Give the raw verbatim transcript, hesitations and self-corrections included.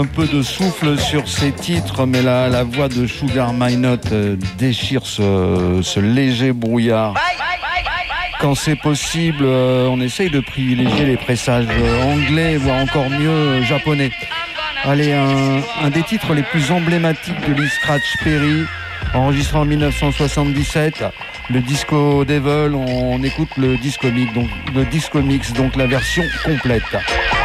un peu de souffle sur ces titres, mais la, la voix de Sugar Minott euh, déchire ce, ce léger brouillard. Quand c'est possible, euh, on essaye de privilégier les pressages euh, anglais, voire encore mieux euh, japonais. Allez, un, un des titres les plus emblématiques de Lee Scratch Perry, enregistré en dix-neuf cent soixante-dix-sept, le Disco Devil. On, on écoute le disco mix, donc le disco mix, donc la version complète.